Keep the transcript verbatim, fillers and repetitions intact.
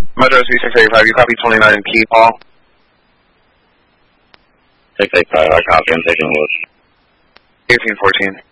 Metro C six eighty-five, you copy twenty-nine Key, Paul? six eighty-five, I copy, I'm taking a look. eighteen fourteen.